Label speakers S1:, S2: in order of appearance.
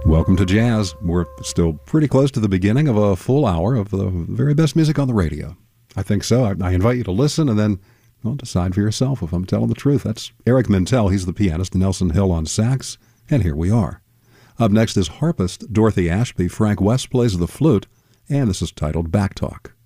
S1: Welcome to Jazz. We're still pretty close to the beginning of a full hour of the very best music on the radio. I think so. I invite you to listen and then, well, decide for yourself if I'm telling the truth. That's Eric Mintel. He's the pianist. Nelson Hill on sax. And here we are. Up next is harpist Dorothy Ashby. Frank West plays the flute. And this is titled Back Talk.